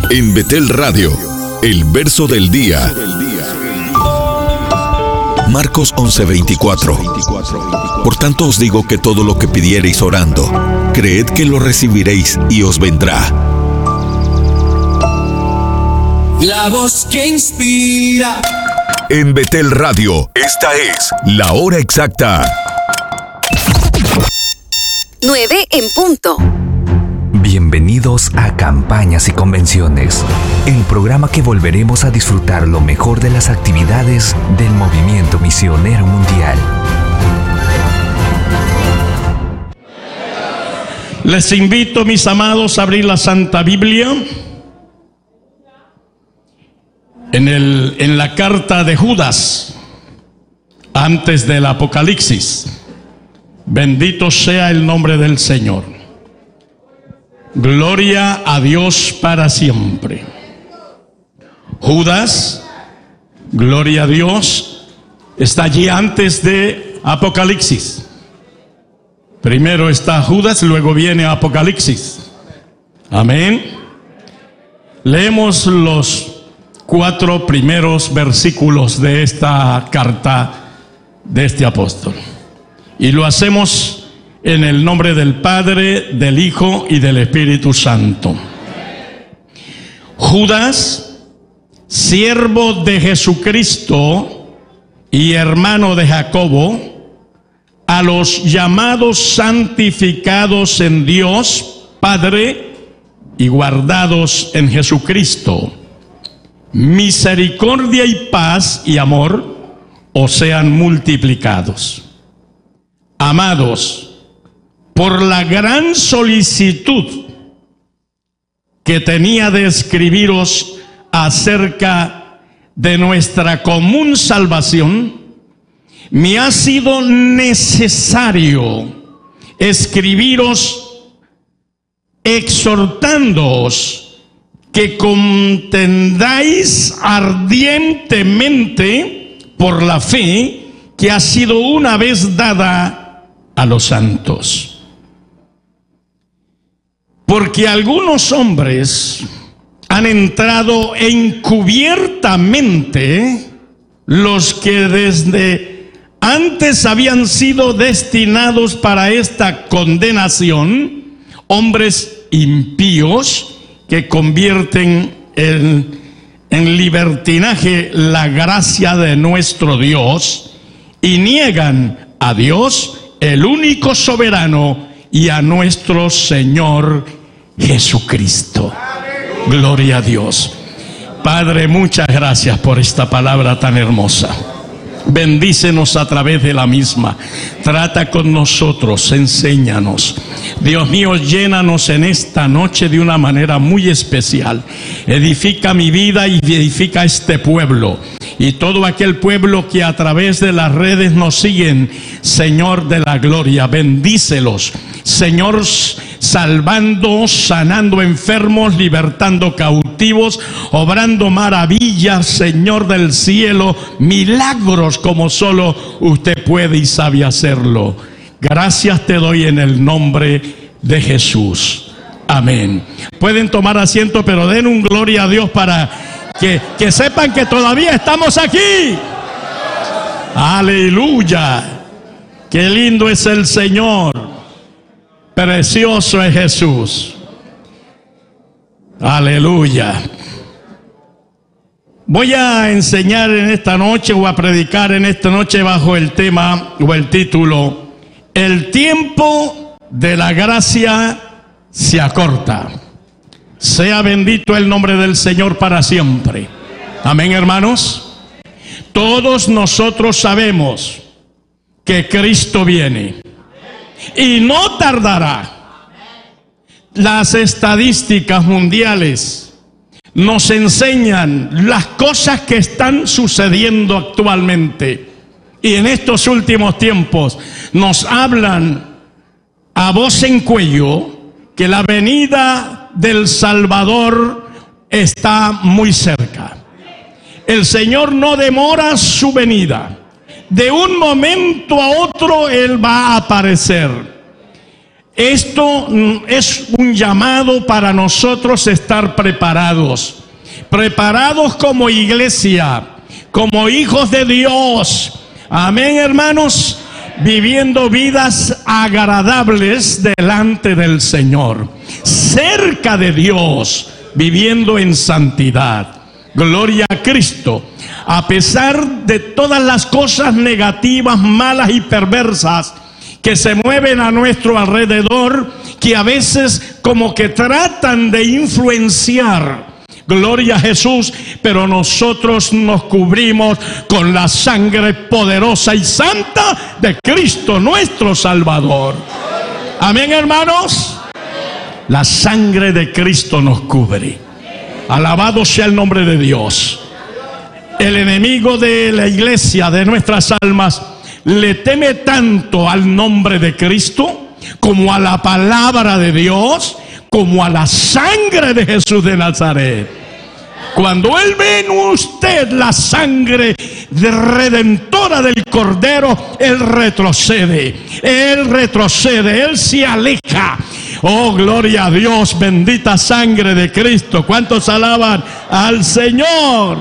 En Betel Radio, el verso del día. Marcos 11:24. Por tanto os digo que todo lo que pidiereis orando, creed que lo recibiréis y os vendrá. La voz que inspira. En Betel Radio, esta es la hora exacta. 9 en punto. Bienvenidos a Campañas y Convenciones, el programa que volveremos a disfrutar lo mejor de las actividades del Movimiento Misionero Mundial. Les invito, mis amados, a abrir la Santa Biblia en la carta de Judas, antes del Apocalipsis. Bendito sea el nombre del Señor. Gloria a Dios para siempre. Judas, gloria a Dios, está allí antes de Apocalipsis. Primero está Judas, luego viene Apocalipsis. Amén. Leemos los 4 primeros versículos de esta carta de este apóstol. Y lo hacemos en el nombre del Padre, del Hijo y del Espíritu Santo. Judas, siervo de Jesucristo y hermano de Jacobo, a los llamados santificados en Dios Padre y guardados en Jesucristo, misericordia y paz y amor os sean multiplicados. Amados, por la gran solicitud que tenía de escribiros acerca de nuestra común salvación, me ha sido necesario escribiros exhortándoos que contendáis ardientemente por la fe que ha sido una vez dada a los santos. Porque algunos hombres han entrado encubiertamente, los que desde antes habían sido destinados para esta condenación, hombres impíos que convierten en libertinaje la gracia de nuestro Dios y niegan a Dios, el único soberano, y a nuestro Señor Jesucristo. Gloria a Dios. Padre, muchas gracias por esta palabra tan hermosa. Bendícenos a través de la misma. Trata con nosotros, enséñanos. Dios mío, llénanos en esta noche de una manera muy especial. Edifica mi vida y edifica este pueblo. Y todo aquel pueblo que a través de las redes nos siguen, Señor de la gloria, bendícelos. Señor, salvando, sanando enfermos, libertando cautivos, obrando maravillas, Señor del cielo, milagros como solo usted puede y sabe hacerlo. Gracias te doy en el nombre de Jesús. Amén. Pueden tomar asiento, pero den un gloria a Dios para que sepan que todavía estamos aquí. Aleluya. Qué lindo es el Señor. Precioso es Jesús. Aleluya. Voy a enseñar en esta noche o a predicar en esta noche bajo el tema o el título: el tiempo de la gracia se acorta. Sea bendito el nombre del Señor para siempre. Amén, hermanos. Todos nosotros sabemos que Cristo viene y no tardará. Las estadísticas mundiales nos enseñan las cosas que están sucediendo actualmente, y en estos últimos tiempos nos hablan a voz en cuello que la venida del Salvador está muy cerca. El Señor no demora su venida. De un momento a otro Él va a aparecer. Esto es un llamado para nosotros estar preparados. Preparados como iglesia, como hijos de Dios. Amén, hermanos. Viviendo vidas agradables delante del Señor. Cerca de Dios, viviendo en santidad. Gloria a Cristo. A pesar de todas las cosas negativas, malas y perversas que se mueven a nuestro alrededor, que a veces como que tratan de influenciar. Gloria a Jesús, pero nosotros nos cubrimos con la sangre poderosa y santa de Cristo nuestro Salvador. Amén, hermanos. La sangre de Cristo nos cubre. Alabado sea el nombre de Dios. El enemigo de la iglesia, de nuestras almas, le teme tanto al nombre de Cristo, como a la palabra de Dios, como a la sangre de Jesús de Nazaret. Cuando Él ve en usted la sangre redentora del Cordero, Él retrocede, Él se aleja. Oh, gloria a Dios, bendita sangre de Cristo. ¿Cuántos alaban al Señor?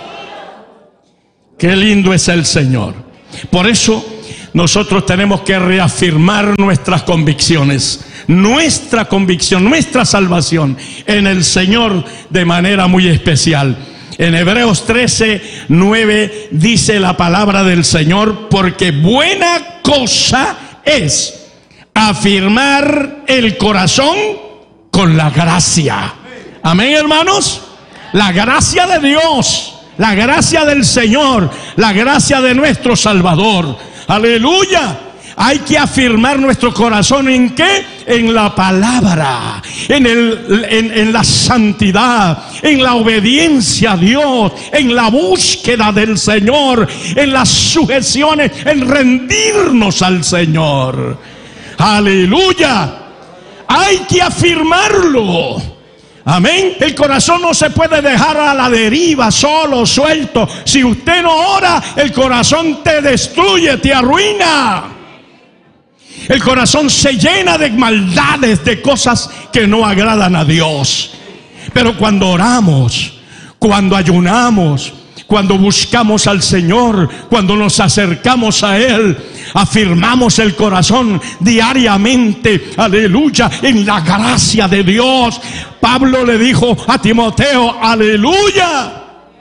Qué lindo es el Señor. Por eso nosotros tenemos que reafirmar nuestras convicciones, nuestra convicción, nuestra salvación en el Señor de manera muy especial. En Hebreos 13:9 dice la palabra del Señor: porque buena cosa es afirmar el corazón con la gracia. Amén, hermanos. La gracia de Dios, la gracia del Señor, la gracia de nuestro Salvador. Aleluya. Hay que afirmar nuestro corazón ¿en qué? En la palabra, en la santidad, en la obediencia a Dios, en la búsqueda del Señor, en las sujeciones, en rendirnos al Señor. Aleluya. Hay que afirmarlo. Amén. El corazón no se puede dejar a la deriva, solo, suelto. Si usted no ora, el corazón te destruye, te arruina. El corazón se llena de maldades, de cosas que no agradan a Dios. Pero cuando oramos, cuando ayunamos, cuando buscamos al Señor, cuando nos acercamos a Él, afirmamos el corazón diariamente, aleluya, en la gracia de Dios. Pablo le dijo a Timoteo, aleluya.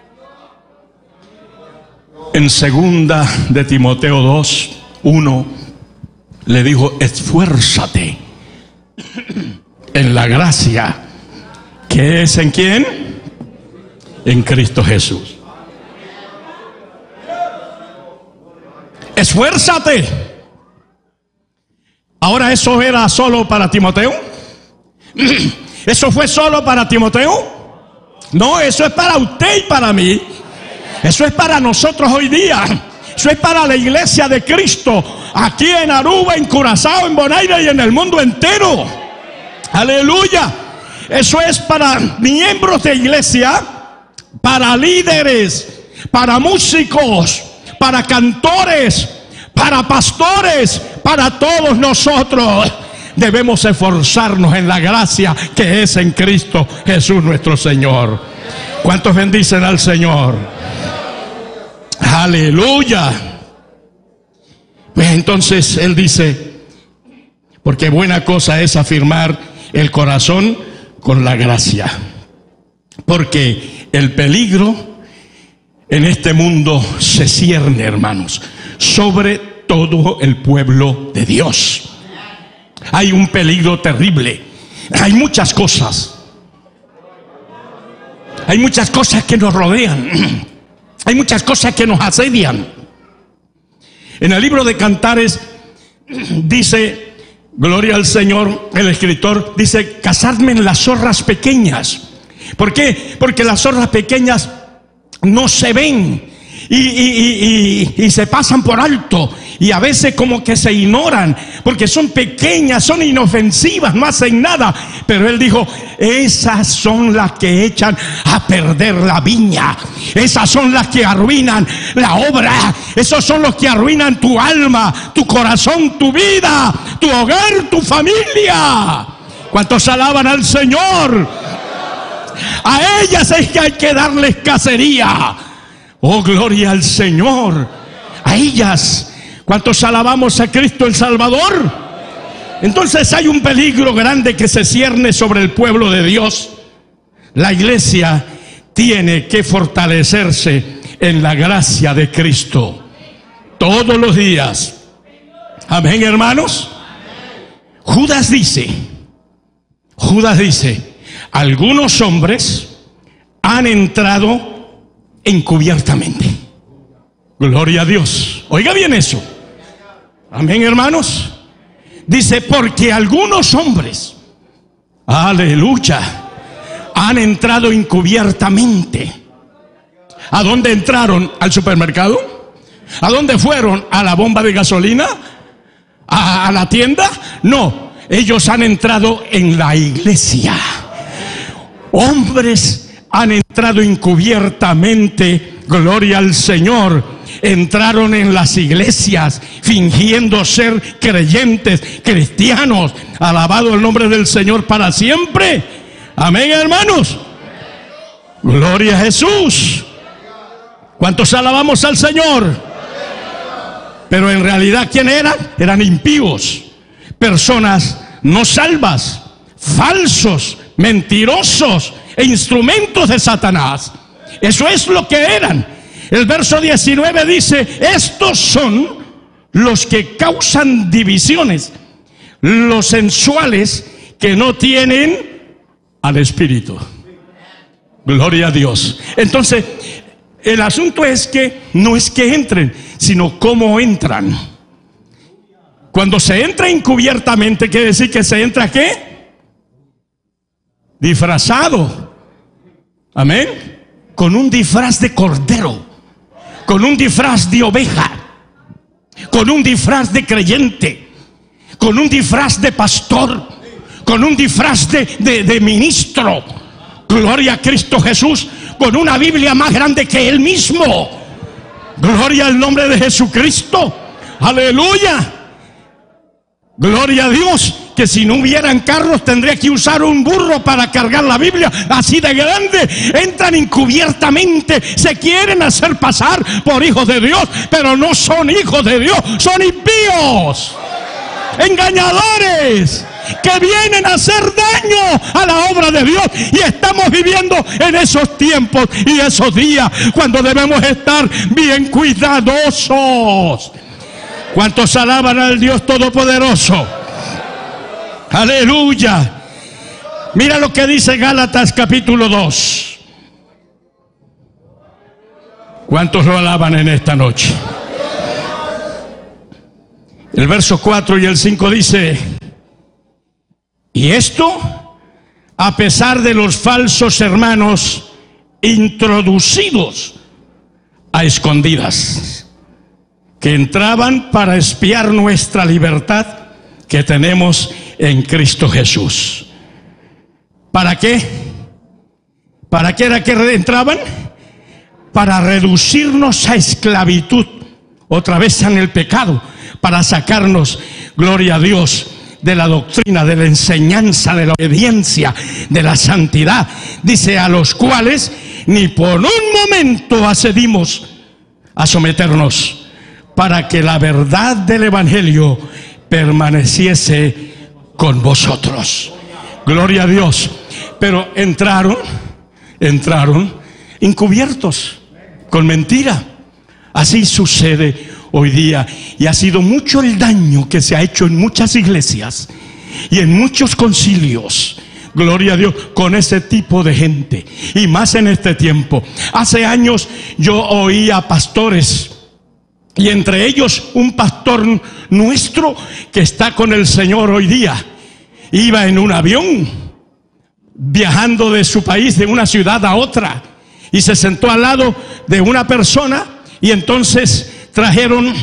En segunda de Timoteo 2:1 le dijo: esfuérzate en la gracia que es ¿en quién? En Cristo Jesús. Esfuérzate. Ahora, ¿eso era solo para Timoteo? ¿Eso fue solo para Timoteo? No, eso es para usted y para mí. Eso es para nosotros hoy día. Eso es para la iglesia de Cristo, aquí en Aruba, en Curazao, en Bonaire y en el mundo entero. Aleluya. Eso es para miembros de iglesia, para líderes, para músicos, para cantores, para pastores, para todos nosotros. Debemos esforzarnos en la gracia que es en Cristo Jesús nuestro Señor. ¿Cuántos bendicen al Señor? Aleluya. Pues entonces Él dice: porque buena cosa es afirmar el corazón con la gracia. Porque el peligro en este mundo se cierne, hermanos, sobre todo el pueblo de Dios. Hay un peligro terrible. Hay muchas cosas. Hay muchas cosas que nos rodean. Hay muchas cosas que nos asedian. En el libro de Cantares dice, gloria al Señor, el escritor dice: cazadme en las zorras pequeñas. ¿Por qué? Porque las zorras pequeñas no se ven y se pasan por alto y a veces como que se ignoran porque son pequeñas, son inofensivas, no hacen nada. Pero él dijo: esas son las que echan a perder la viña, esas son las que arruinan la obra, esos son los que arruinan tu alma, tu corazón, tu vida, tu hogar, tu familia. ¿Cuántos alaban al Señor? A ellas es que hay que darles cacería. Oh, gloria al Señor. A ellas. ¿Cuántos alabamos a Cristo el Salvador? Entonces hay un peligro grande que se cierne sobre el pueblo de Dios. La iglesia tiene que fortalecerse en la gracia de Cristo todos los días. Amén, hermanos. Judas dice, algunos hombres han entrado encubiertamente. Gloria a Dios. Oiga bien eso. Amén, hermanos. Dice: porque algunos hombres, aleluya, han entrado encubiertamente. ¿A dónde entraron? ¿Al supermercado? ¿A dónde fueron? ¿A la bomba de gasolina? ¿A la tienda? No, ellos han entrado en la iglesia. Hombres han entrado encubiertamente, gloria al Señor. Entraron en las iglesias fingiendo ser creyentes, cristianos. Alabado el nombre del Señor para siempre. Amén, hermanos. Gloria a Jesús. ¿Cuántos alabamos al Señor? Pero en realidad, ¿quién eran? Eran impíos, personas no salvas, falsos, mentirosos e instrumentos de Satanás. Eso es lo que eran. El verso 19 dice: estos son los que causan divisiones, los sensuales que no tienen al Espíritu. Gloria a Dios. Entonces, el asunto es que no es que entren, sino cómo entran. Cuando se entra encubiertamente, quiere decir que se entra ¿qué? Disfrazado. Amén. Con un disfraz de cordero, con un disfraz de oveja, con un disfraz de creyente, con un disfraz de pastor, con un disfraz de ministro. Gloria a Cristo Jesús, con una Biblia más grande que Él mismo. Gloria al nombre de Jesucristo. Aleluya. Gloria a Dios. Que si no hubieran carros tendría que usar un burro para cargar la Biblia, así de grande. Entran encubiertamente, se quieren hacer pasar por hijos de Dios, pero no son hijos de Dios, son impíos, engañadores, que vienen a hacer daño a la obra de Dios. Y estamos viviendo en esos tiempos y esos días cuando debemos estar bien cuidadosos. ¿Cuántos alaban al Dios Todopoderoso? Aleluya. Mira lo que dice Gálatas capítulo 2. ¿Cuántos lo alaban en esta noche? El verso 4 y el 5 dice: y esto a pesar de los falsos hermanos introducidos a escondidas, que entraban para espiar nuestra libertad que tenemos en Cristo Jesús. ¿Para qué? ¿Para qué era que entraban? Para reducirnos a esclavitud, otra vez en el pecado, para sacarnos, gloria a Dios, de la doctrina, de la enseñanza, de la obediencia, de la santidad. Dice: a los cuales ni por un momento accedimos a someternos, para que la verdad del Evangelio permaneciese con vosotros. Gloria a Dios. Pero entraron encubiertos, con mentira. Así sucede hoy día, y ha sido mucho el daño que se ha hecho en muchas iglesias y en muchos concilios. Gloria a Dios, con ese tipo de gente, y más en este tiempo. Hace años yo oía pastores, y entre ellos un pastor nuestro que está con el Señor hoy día. Iba en un avión viajando de su país, de una ciudad a otra, y se sentó al lado de una persona, y entonces trajeron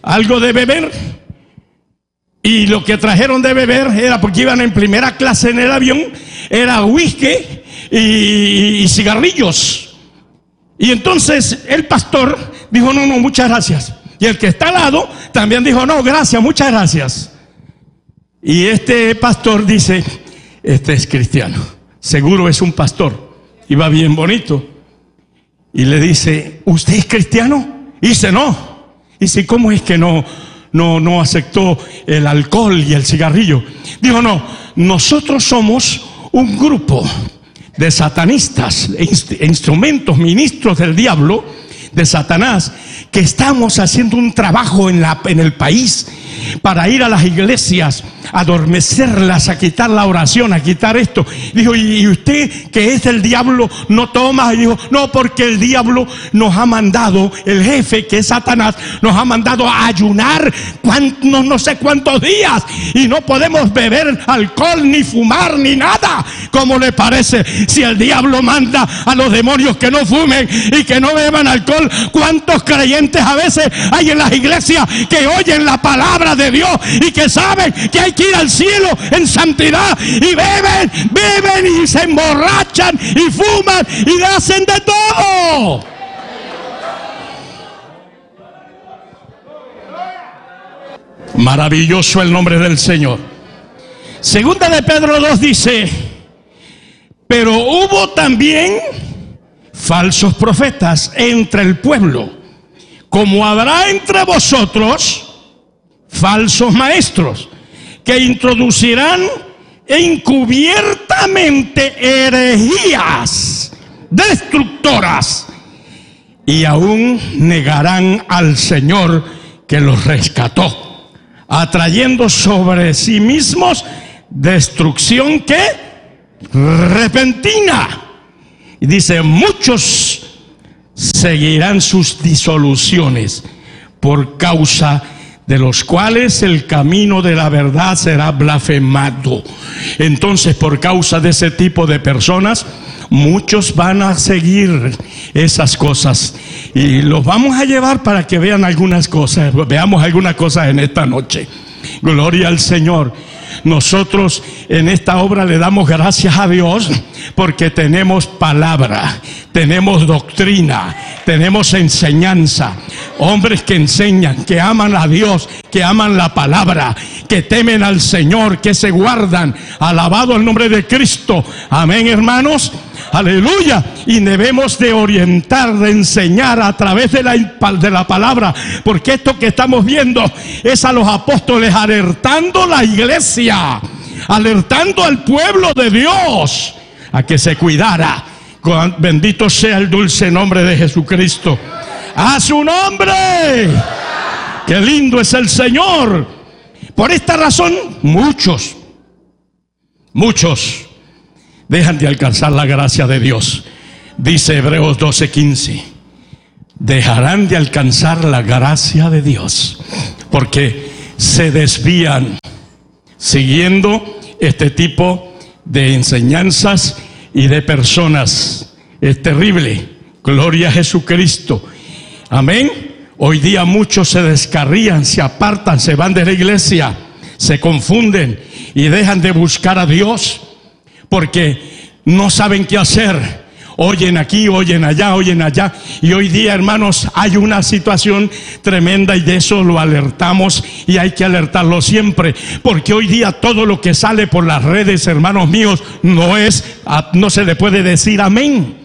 algo de beber. Y lo que trajeron de beber era, porque iban en primera clase en el avión, era whisky y cigarrillos. Y entonces el pastor dijo, no, muchas gracias. Y el que está al lado también dijo, no, gracias, muchas gracias. Y este pastor dice, este es cristiano, seguro es un pastor, y va bien bonito. Y le dice, ¿usted es cristiano? Y dice, no. Y dice, ¿cómo es que no aceptó el alcohol y el cigarrillo? Dijo, no, nosotros somos un grupo de satanistas, instrumentos, ministros del diablo, de Satanás, que estamos haciendo un trabajo en el país para ir a las iglesias, a adormecerlas, a quitar la oración, a quitar esto. Dijo, ¿y usted que es del diablo no toma? Y dijo, no, porque el diablo nos ha mandado, el jefe que es Satanás, nos ha mandado a ayunar no sé cuántos días, y no podemos beber alcohol, ni fumar, ni nada. ¿Cómo le parece? Si el diablo manda a los demonios que no fumen y que no beban alcohol, ¿cuántos creyentes a veces hay en las iglesias que oyen la palabra de Dios y que saben que hay que ir al cielo en santidad, y beben y se emborrachan y fuman y hacen de todo? Maravilloso el nombre del Señor. Segunda de Pedro 2 dice, pero hubo también falsos profetas entre el pueblo, como habrá entre vosotros falsos maestros, que introducirán encubiertamente herejías destructoras, y aún negarán al Señor que los rescató, atrayendo sobre sí mismos destrucción que repentina. Y dice, muchos seguirán sus disoluciones, por causa de los cuales el camino de la verdad será blasfemado. Entonces, por causa de ese tipo de personas, muchos van a seguir esas cosas, y los vamos a llevar para que vean algunas cosas. Veamos algunas cosas en esta noche. Gloria al Señor. Nosotros en esta obra le damos gracias a Dios porque tenemos palabra, tenemos doctrina, tenemos enseñanza, hombres que enseñan, que aman a Dios, que aman la palabra, que temen al Señor, que se guardan. Alabado el nombre de Cristo. Amén, hermanos. Aleluya. Y debemos de orientar, de enseñar a través de la palabra, porque esto que estamos viendo es a los apóstoles alertando la iglesia, alertando al pueblo de Dios a que se cuidara. Bendito sea el dulce nombre de Jesucristo. ¡A su nombre! ¡Qué lindo es el Señor! Por esta razón, muchos dejan de alcanzar la gracia de Dios. Dice Hebreos 12:15, dejarán de alcanzar la gracia de Dios porque se desvían siguiendo este tipo de enseñanzas y de personas. Es terrible. Gloria a Jesucristo. Amén. Hoy día muchos se descarrían, se apartan, se van de la iglesia, se confunden y dejan de buscar a Dios porque no saben qué hacer. Oyen aquí, oyen allá. Y hoy día, hermanos, hay una situación tremenda, y de eso lo alertamos, y hay que alertarlo siempre, porque hoy día todo lo que sale por las redes, hermanos míos, no se le puede decir amén.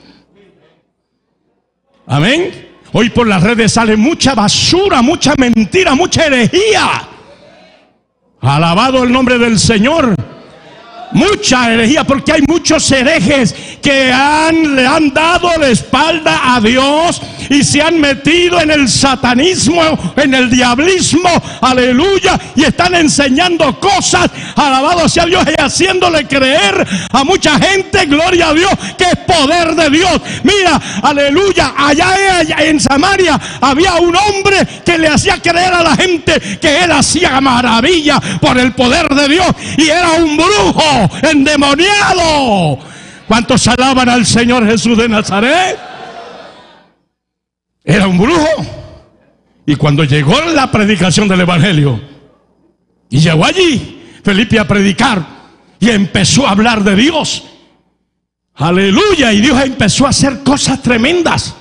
Amén. Hoy por las redes sale mucha basura, mucha mentira, mucha herejía. Alabado el nombre del Señor. Mucha herejía, porque hay muchos herejes que le han dado la espalda a Dios y se han metido en el satanismo, en el diablismo, aleluya, y están enseñando cosas, alabado sea Dios, y haciéndole creer a mucha gente, gloria a Dios, que es poder de Dios. Mira, aleluya, allá en Samaria había un hombre que le hacía creer a la gente que él hacía maravilla por el poder de Dios, y era un brujo endemoniado. ¿Cuántos alaban al Señor Jesús de Nazaret? Era un brujo Y cuando llegó la predicación del Evangelio, y llegó allí Felipe a predicar, y empezó a hablar de Dios. Aleluya, y Dios empezó a hacer cosas tremendas.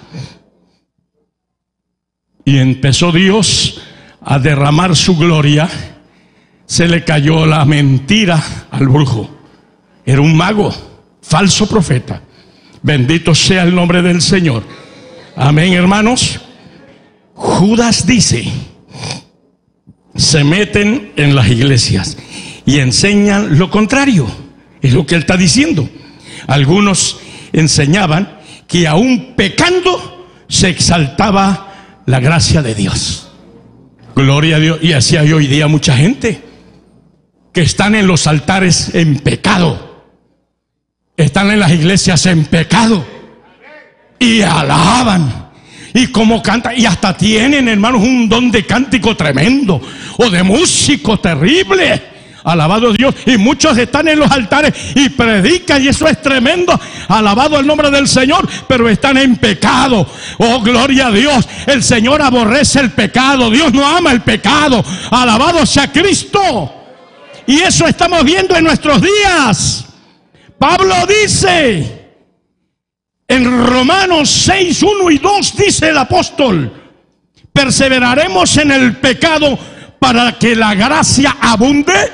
Y empezó Dios a derramar su gloria. Se le cayó la mentira al brujo. Era un mago, falso profeta. Bendito sea el nombre del Señor. Amén, hermanos. Judas dice, se meten en las iglesias y enseñan lo contrario. Es lo que él está diciendo. Algunos enseñaban que aún pecando se exaltaba la gracia de Dios. Gloria a Dios. Y así hay hoy día mucha gente que están en los altares en pecado, están en las iglesias en pecado y alaban. Y como cantan, y hasta tienen, hermanos, un don de cántico tremendo o de músico terrible. Alabado Dios. Y muchos están en los altares y predican, y eso es tremendo. Alabado el nombre del Señor, pero están en pecado. Oh, gloria a Dios. El Señor aborrece el pecado. Dios no ama el pecado. Alabado sea Cristo. Y eso estamos viendo en nuestros días. Pablo dice en Romanos 6, 1 y 2, dice el apóstol: perseveraremos en el pecado para que la gracia abunde.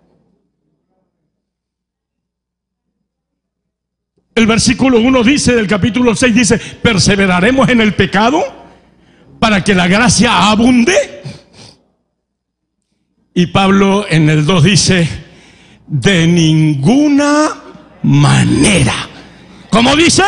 El versículo 1 dice, del capítulo 6, dice: perseveraremos en el pecado para que la gracia abunde. Y Pablo en el 2 dice: de ninguna manera. ¿Cómo dice?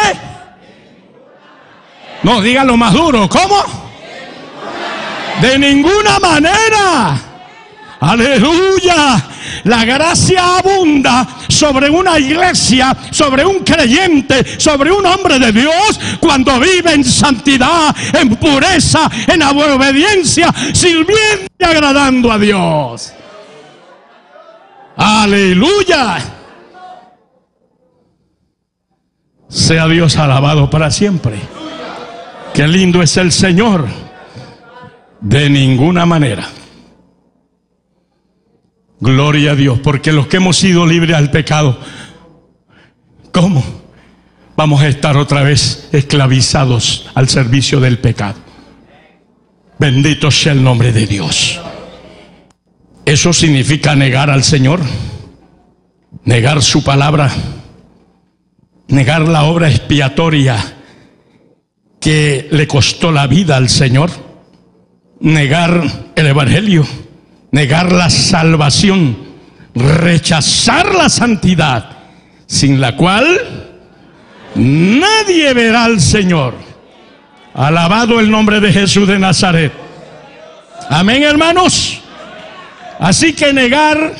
No, dígalo más duro. ¿Cómo? De ninguna manera. Aleluya. La gracia abunda sobre una iglesia, sobre un creyente, sobre un hombre de Dios, cuando vive en santidad, en pureza, en obediencia, sirviendo y agradando a Dios. Aleluya. Sea Dios alabado para siempre. Qué lindo es el Señor. De ninguna manera. Gloria a Dios, porque los que hemos sido libres al pecado, ¿cómo vamos a estar otra vez esclavizados al servicio del pecado? Bendito sea el nombre de Dios. Eso significa negar al Señor, negar su palabra, negar la obra expiatoria que le costó la vida al Señor, negar el Evangelio, negar la salvación, rechazar la santidad, sin la cual nadie verá al Señor. Alabado el nombre de Jesús de Nazaret. Amén, hermanos. Así que negar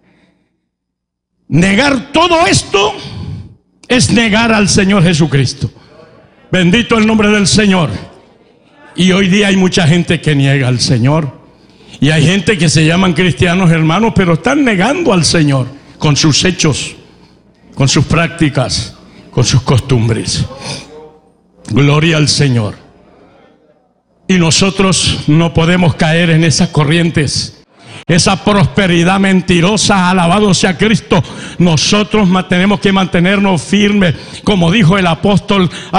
todo esto es negar al Señor Jesucristo. Bendito el nombre del Señor. Y hoy día hay mucha gente que niega al Señor. Y hay gente que se llaman cristianos, hermanos, pero están negando al Señor con sus hechos, con sus prácticas, con sus costumbres. Gloria al Señor. Y nosotros no podemos caer en esas corrientes, esa prosperidad mentirosa. Alabado sea Cristo. Nosotros tenemos que mantenernos firmes, como dijo el apóstol